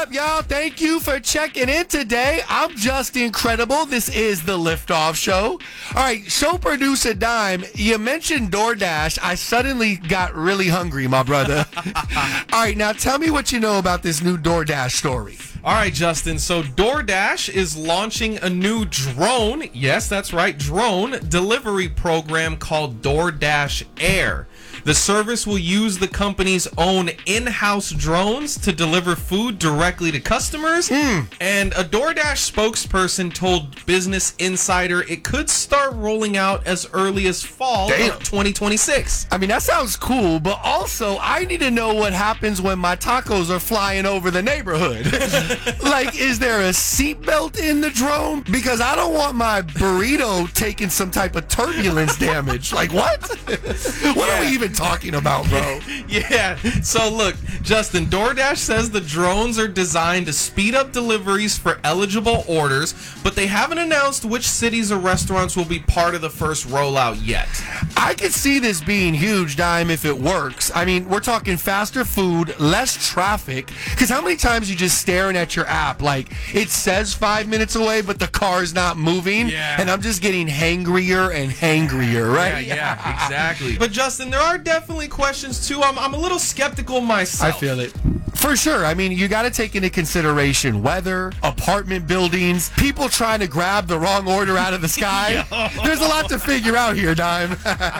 up, y'all? Thank you for checking in today. I'm just incredible. This is the Liftoff Show. All right, show producer Dime, you mentioned DoorDash. I suddenly got really hungry, my brother. All right, now tell me what you know about this new DoorDash story. All right, Justin. So DoorDash is launching a new drone. Yes, that's right. Drone delivery program called DoorDash Air. The service will use the company's own in-house drones to deliver food directly to customers. And a DoorDash spokesperson told Business Insider it could start rolling out as early as fall of 2026. I mean, that sounds cool, but also I need to know what happens when my tacos are flying over the neighborhood. Like, is there a seatbelt in the drone? Because I don't want my burrito taking some type of turbulence damage. Like, what? What are we even talking about, bro? Yeah. So look, Justin, DoorDash says the drones are designed to speed up deliveries for eligible orders, but they haven't announced which cities or restaurants will be part of the first rollout yet. I could see this being huge, Dime, if it works. I mean, we're talking faster food, less traffic. Because how many times you just staring at your app, like it says 5 minutes away, but the car's not moving, and I'm just getting hangrier and hangrier, right? Yeah, exactly. But Justin, there are definitely questions too. I'm a little skeptical myself. I feel it. For sure. I mean, you got to take into consideration weather, apartment buildings, people trying to grab the wrong order out of the sky. There's a lot to figure out here, Dime.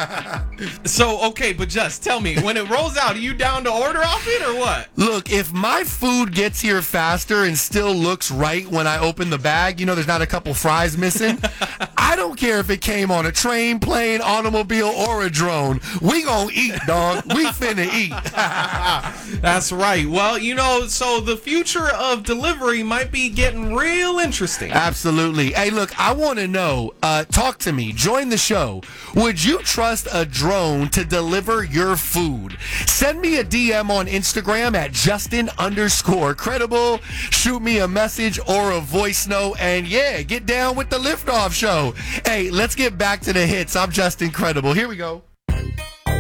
So, okay, but just tell me, when it rolls out, are you down to order off it or what? Look, if my food gets here faster and still looks right when I open the bag, you know, there's not a couple fries missing, I don't care if it came on a train, plane, automobile, or a drone. We gonna eat, dog. We finna eat. That's right. Well, you know, so the future of delivery might be getting real interesting. Absolutely. Hey, look, I want to know, talk to me, join the show. Would you trust a drone to deliver your food? Send me a DM on Instagram at Justin_credible. Shoot me a message or a voice note, and yeah, get down with the Liftoff Show. Hey, let's get back to the hits. I'm Justin Credible. Here we go.